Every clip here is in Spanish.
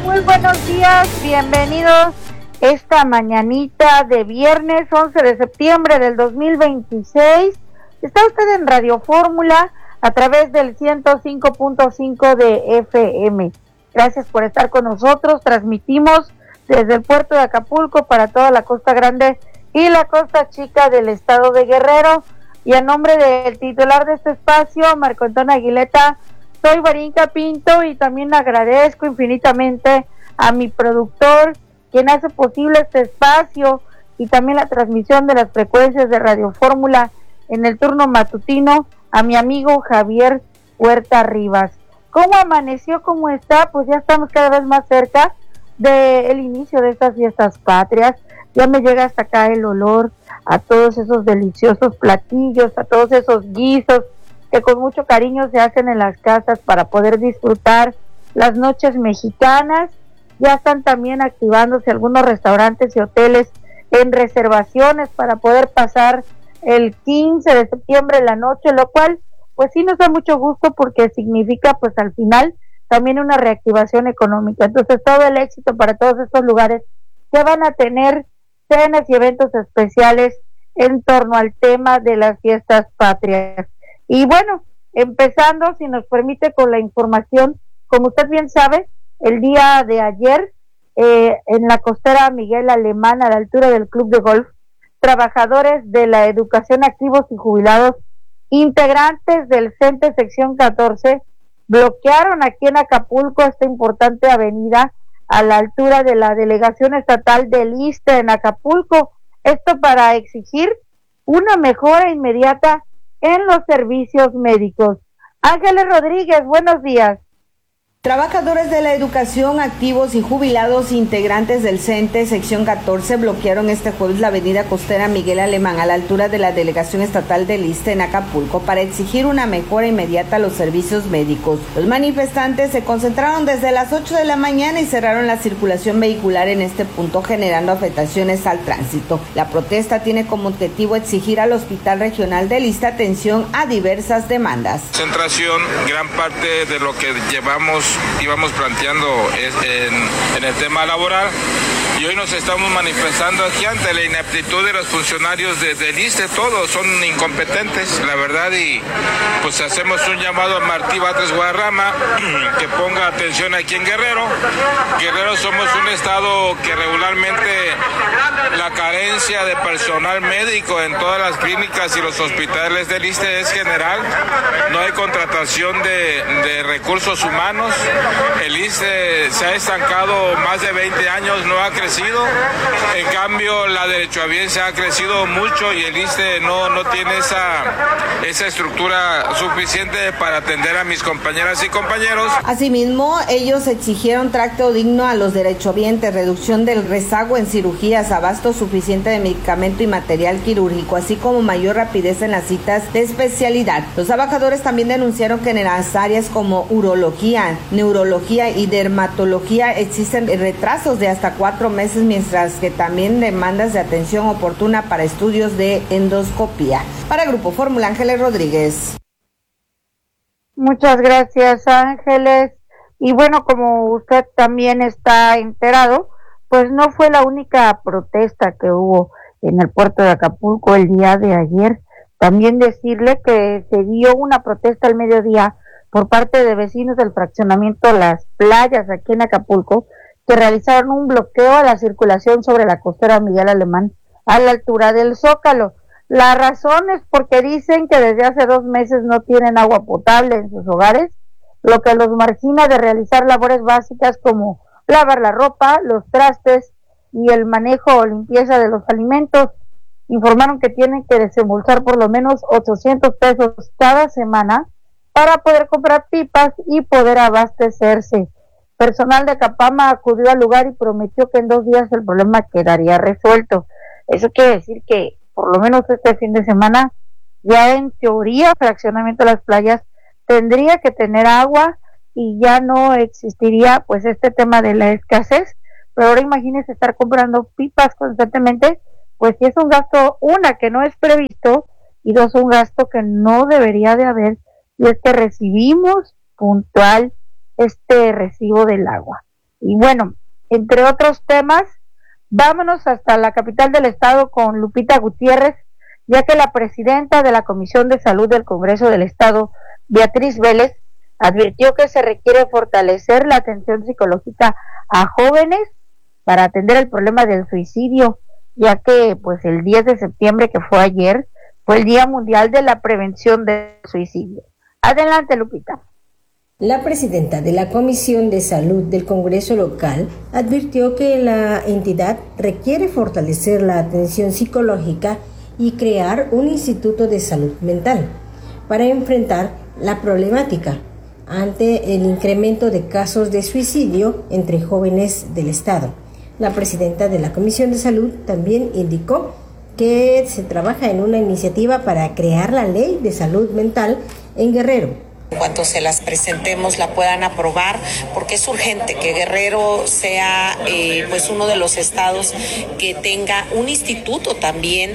Muy buenos días, bienvenidos esta mañanita de viernes 11 de septiembre del 2026. Está usted en Radio Fórmula a través del 105.5 de FM. Gracias por estar con nosotros. Transmitimos desde el puerto de Acapulco para toda la Costa Grande y la Costa Chica del estado de Guerrero. Y a nombre del titular de este espacio, Marco Antonio Aguileta, soy Varinka Pinto, y también agradezco infinitamente a mi productor, quien hace posible este espacio y también la transmisión de las frecuencias de Radio Fórmula en el turno matutino, a mi amigo Javier Huerta Rivas. ¿Cómo amaneció? ¿Cómo está? Pues ya estamos cada vez más cerca del inicio de estas fiestas patrias. Ya me llega hasta acá el olor a todos esos deliciosos platillos, a todos esos guisos que con mucho cariño se hacen en las casas para poder disfrutar las noches mexicanas. Ya están también activándose algunos restaurantes y hoteles en reservaciones para poder pasar el 15 de septiembre la noche, lo cual pues sí nos da mucho gusto porque significa pues al final también una reactivación económica. Entonces todo el éxito para todos estos lugares que van a tener cenas y eventos especiales en torno al tema de las fiestas patrias. Y bueno, empezando, si nos permite, con la información, como usted bien sabe, el día de ayer, en la costera Miguel Alemán, a la altura del club de golf, trabajadores de la educación, activos y jubilados, integrantes del CENTE sección 14, bloquearon aquí en Acapulco esta importante avenida a la altura de la delegación estatal del ISSSTE en Acapulco, esto para exigir una mejora inmediata en los servicios médicos. Ángeles Rodríguez, buenos días. Trabajadores de la educación, activos y jubilados, integrantes del CENTE sección 14, bloquearon este jueves la avenida costera Miguel Alemán a la altura de la delegación estatal del ISSSTE en Acapulco para exigir una mejora inmediata a los servicios médicos. Los manifestantes se concentraron desde las 8 de la mañana y cerraron la circulación vehicular en este punto, generando afectaciones al tránsito. La protesta tiene como objetivo exigir al Hospital Regional del ISSSTE atención a diversas demandas. Concentración, gran parte de lo que íbamos planteando en el tema laboral, y hoy nos estamos manifestando aquí ante la ineptitud de los funcionarios del ISSSTE. Todos son incompetentes, la verdad, y pues hacemos un llamado a Martí Batres Guadarrama que ponga atención aquí en Guerrero. Guerrero somos un estado que regularmente la carencia de personal médico en todas las clínicas y los hospitales del ISSSTE es general. No hay contratación de recursos humanos. El ISSSTE se ha estancado más de 20 años, no ha crecido. En cambio, la derechohabiencia ha crecido mucho y el ISSSTE no tiene esa estructura suficiente para atender a mis compañeras y compañeros. Asimismo, ellos exigieron trato digno a los derechohabientes, reducción del rezago en cirugías, abasto suficiente de medicamento y material quirúrgico, así como mayor rapidez en las citas de especialidad. Los trabajadores también denunciaron que en las áreas como urología, neurología y dermatología existen retrasos de hasta 4 meses, mientras que también demandas de atención oportuna para estudios de endoscopía. Para Grupo Fórmula, Ángeles Rodríguez. Muchas gracias, Ángeles. Y bueno, como usted también está enterado, pues no fue la única protesta que hubo en el puerto de Acapulco el día de ayer. También decirle que se dio una protesta al mediodía por parte de vecinos del fraccionamiento Las Playas aquí en Acapulco, que realizaron un bloqueo a la circulación sobre la costera Miguel Alemán a la altura del Zócalo. La razón es porque dicen que desde hace 2 meses no tienen agua potable en sus hogares, lo que los margina de realizar labores básicas como lavar la ropa, los trastes y el manejo o limpieza de los alimentos. Informaron que tienen que desembolsar por lo menos 800 pesos cada semana para poder comprar pipas y poder abastecerse. Personal de Capama acudió al lugar y prometió que en 2 días el problema quedaría resuelto. Eso quiere decir que por lo menos este fin de semana ya en teoría Fraccionamiento de Las Playas tendría que tener agua y ya no existiría pues este tema de la escasez. Pero ahora imagínense estar comprando pipas constantemente, pues sí es un gasto, una, que no es previsto, y dos, un gasto que no debería de haber, y es que recibimos puntual este recibo del agua. Y bueno, entre otros temas, vámonos hasta la capital del estado con Lupita Gutiérrez, ya que la presidenta de la Comisión de Salud del Congreso del Estado, Beatriz Vélez, advirtió que se requiere fortalecer la atención psicológica a jóvenes para atender el problema del suicidio, ya que pues el 10 de septiembre, que fue ayer, fue el Día Mundial de la Prevención del Suicidio. Adelante, Lupita. La presidenta de la Comisión de Salud del Congreso local advirtió que la entidad requiere fortalecer la atención psicológica y crear un instituto de salud mental para enfrentar la problemática ante el incremento de casos de suicidio entre jóvenes del Estado. La presidenta de la Comisión de Salud también indicó que se trabaja en una iniciativa para crear la ley de salud mental en Guerrero. En cuanto se las presentemos la puedan aprobar, porque es urgente que Guerrero sea pues uno de los estados que tenga un instituto también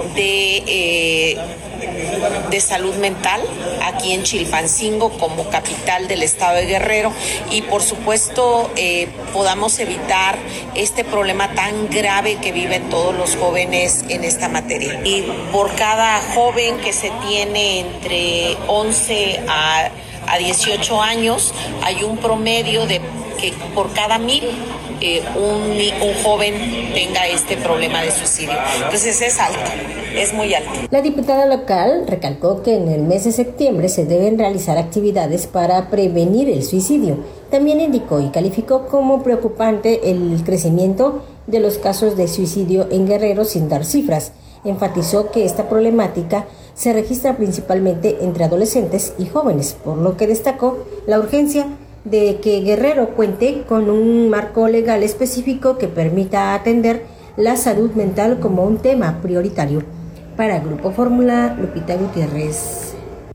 de salud mental aquí en Chilpancingo como capital del estado de Guerrero, y por supuesto podamos evitar este problema tan grave que viven todos los jóvenes en esta materia. Y por cada joven que se tiene entre 11 a 18 años, hay un promedio de que por cada 1,000 un joven tenga este problema de suicidio. Entonces es alto, es muy alto. La diputada local recalcó que en el mes de septiembre se deben realizar actividades para prevenir el suicidio. También indicó y calificó como preocupante el crecimiento de los casos de suicidio en Guerrero sin dar cifras. Enfatizó que esta problemática se registra principalmente entre adolescentes y jóvenes, por lo que destacó la urgencia de que Guerrero cuente con un marco legal específico que permita atender la salud mental como un tema prioritario. Para Grupo Fórmula, Lupita Gutiérrez.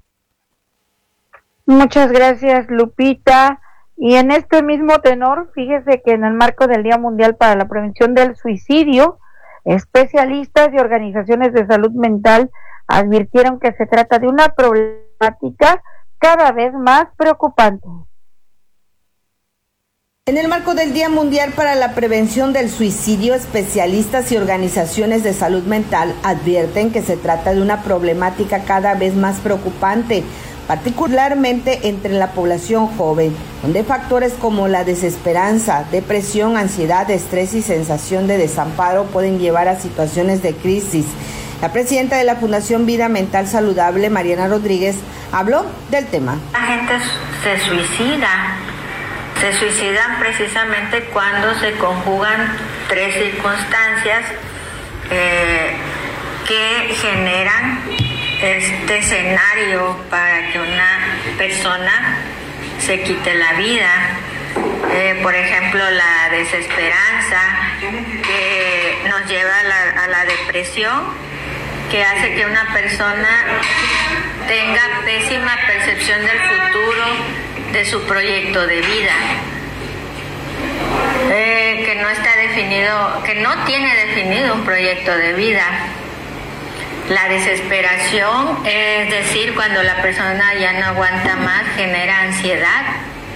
Muchas gracias, Lupita. Y en este mismo tenor, fíjese que en el marco del Día Mundial para la Prevención del Suicidio, especialistas y organizaciones de salud mental advirtieron que se trata de una problemática cada vez más preocupante. En el marco del Día Mundial para la Prevención del Suicidio, especialistas y organizaciones de salud mental advierten que se trata de una problemática cada vez más preocupante, particularmente entre la población joven, donde factores como la desesperanza, depresión, ansiedad, estrés y sensación de desamparo pueden llevar a situaciones de crisis. La presidenta de la Fundación Vida Mental Saludable, Mariana Rodríguez, habló del tema. La gente se suicidan precisamente cuando se conjugan tres circunstancias que generan este escenario para que una persona se quite la vida. Por ejemplo, la desesperanza que nos lleva a la depresión, que hace que una persona tenga pésima percepción del futuro, de su proyecto de vida, que no está definido, que no tiene definido un proyecto de vida. La desesperación, es decir, cuando la persona ya no aguanta más, genera ansiedad,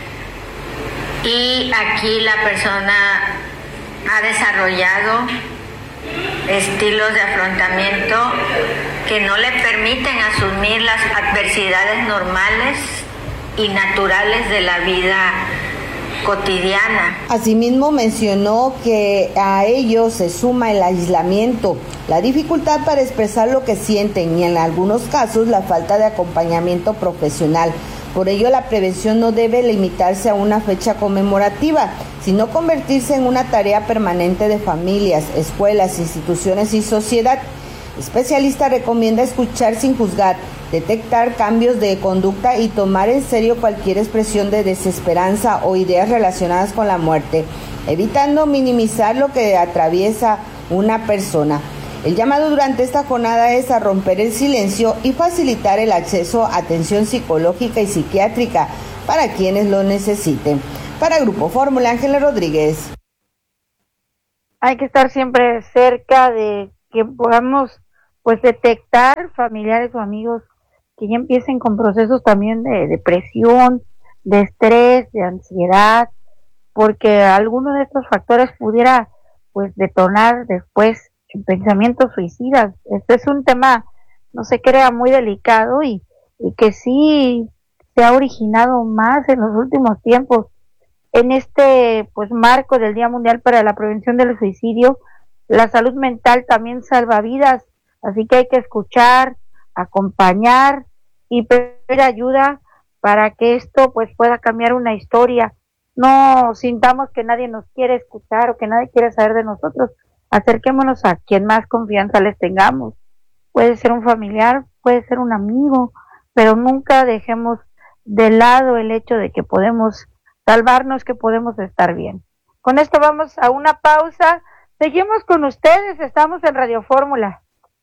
y aquí la persona ha desarrollado estilos de afrontamiento que no le permiten asumir las adversidades normales y naturales de la vida cotidiana. Asimismo mencionó que a ello se suma el aislamiento, la dificultad para expresar lo que sienten y en algunos casos la falta de acompañamiento profesional. Por ello la prevención no debe limitarse a una fecha conmemorativa, sino convertirse en una tarea permanente de familias, escuelas, instituciones y sociedad. Especialista recomienda escuchar sin juzgar, detectar cambios de conducta y tomar en serio cualquier expresión de desesperanza o ideas relacionadas con la muerte, evitando minimizar lo que atraviesa una persona. El llamado durante esta jornada es a romper el silencio y facilitar el acceso a atención psicológica y psiquiátrica para quienes lo necesiten. Para Grupo Fórmula, Ángela Rodríguez. Hay que estar siempre cerca de que podamos pues detectar familiares o amigos que ya empiecen con procesos también de depresión, de estrés, de ansiedad, porque alguno de estos factores pudiera pues detonar después en pensamientos suicidas. Este es un tema, no se crea, muy delicado y que sí se ha originado más en los últimos tiempos. En este pues marco del Día Mundial para la Prevención del Suicidio, la salud mental también salva vidas, así que hay que escuchar, acompañar y pedir ayuda para que esto pues pueda cambiar una historia. No sintamos que nadie nos quiere escuchar o que nadie quiere saber de nosotros. Acerquémonos a quien más confianza les tengamos. Puede ser un familiar, puede ser un amigo, pero nunca dejemos de lado el hecho de que podemos salvarnos, que podemos estar bien. Con esto vamos a una pausa. Seguimos con ustedes, estamos en Radio Fórmula.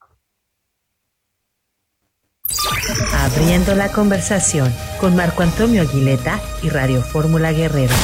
Abriendo la conversación con Marco Antonio Aguileta y Radio Fórmula Guerrero.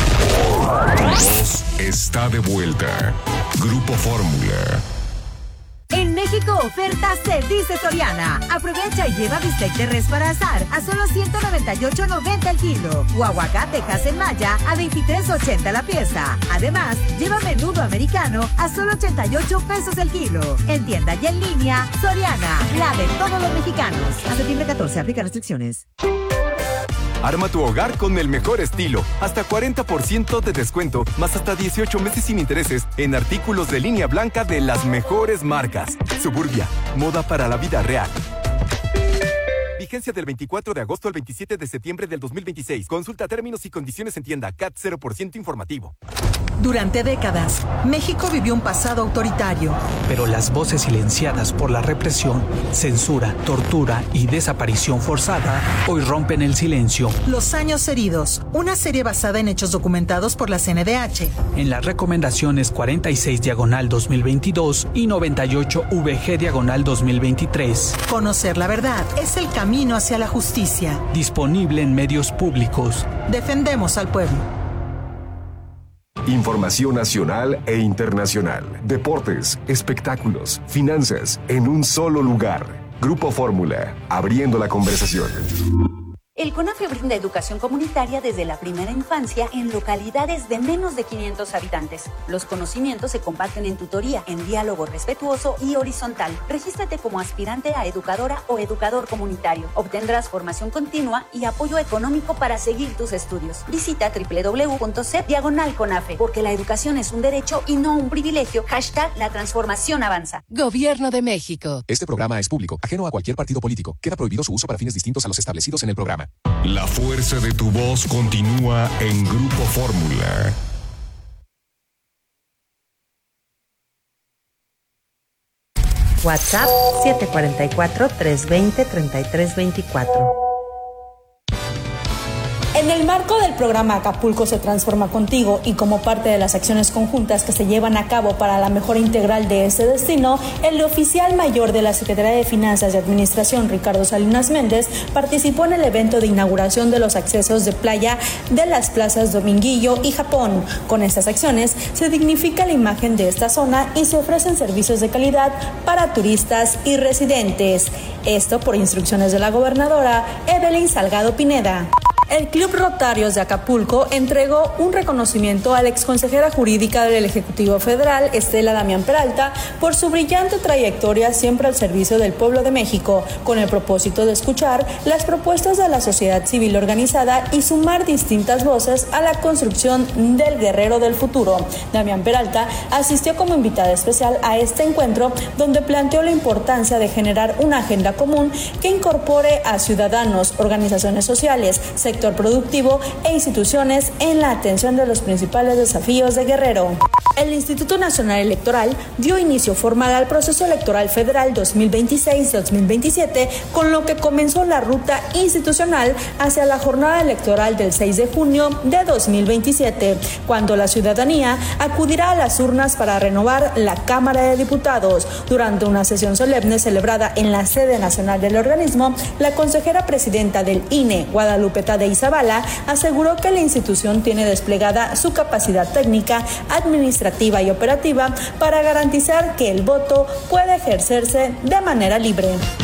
Está de vuelta. Grupo Fórmula. En México, ofertas se dice Soriana. Aprovecha y lleva bistec de res para asar a solo $198.90 el kilo. O aguacate en Maya a $23.80 la pieza. Además, lleva menudo americano a solo 88 pesos el kilo. En tienda y en línea, Soriana, la de todos los mexicanos. A septiembre 14, aplica restricciones. Arma tu hogar con el mejor estilo. Hasta 40% de descuento, más hasta 18 meses sin intereses en artículos de línea blanca de las mejores marcas. Suburbia, moda para la vida real. Vigencia del 24 de agosto al 27 de septiembre del 2026. Consulta términos y condiciones en tienda. CAT 0% informativo. Durante décadas, México vivió un pasado autoritario. Pero las voces silenciadas por la represión, censura, tortura y desaparición forzada hoy rompen el silencio. Los años heridos, una serie basada en hechos documentados por la CNDH. En las recomendaciones 46/2022 y 98/VG/2023. Conocer la verdad es el camino hacia la justicia. Disponible en medios públicos. Defendemos al pueblo. Información nacional e internacional. Deportes, espectáculos, finanzas, en un solo lugar. Grupo Fórmula, abriendo la conversación. El CONAFE brinda educación comunitaria desde la primera infancia en localidades de menos de 500 habitantes. Los conocimientos se comparten en tutoría, en diálogo respetuoso y horizontal. Regístrate como aspirante a educadora o educador comunitario. Obtendrás formación continua y apoyo económico para seguir tus estudios. Visita www.cep/CONAFE, porque la educación es un derecho y no un privilegio. #La transformación avanza. Gobierno de México. Este programa es público, ajeno a cualquier partido político. Queda prohibido su uso para fines distintos a los establecidos en el programa. La fuerza de tu voz continúa en Grupo Fórmula. WhatsApp 744-320-3324. En el marco del programa Acapulco se transforma contigo y como parte de las acciones conjuntas que se llevan a cabo para la mejora integral de este destino, el oficial mayor de la Secretaría de Finanzas y Administración, Ricardo Salinas Méndez, participó en el evento de inauguración de los accesos de playa de las plazas Dominguillo y Japón. Con estas acciones se dignifica la imagen de esta zona y se ofrecen servicios de calidad para turistas y residentes. Esto por instrucciones de la gobernadora Evelyn Salgado Pineda. El Club Rotarios de Acapulco entregó un reconocimiento a la exconsejera jurídica del Ejecutivo Federal, Estela Damián Peralta, por su brillante trayectoria siempre al servicio del pueblo de México, con el propósito de escuchar las propuestas de la sociedad civil organizada y sumar distintas voces a la construcción del guerrero del futuro. Damián Peralta asistió como invitada especial a este encuentro, donde planteó la importancia de generar una agenda común que incorpore a ciudadanos, organizaciones sociales, sector productivo e instituciones en la atención de los principales desafíos de Guerrero. El Instituto Nacional Electoral dio inicio formal al proceso electoral federal 2026-2027, con lo que comenzó la ruta institucional hacia la jornada electoral del 6 de junio de 2027, cuando la ciudadanía acudirá a las urnas para renovar la Cámara de Diputados. Durante una sesión solemne celebrada en la sede nacional del organismo, la consejera presidenta del INE, Guadalupe Tadei Zavala, aseguró que la institución tiene desplegada su capacidad técnica, administrativa y operativa para garantizar que el voto pueda ejercerse de manera libre.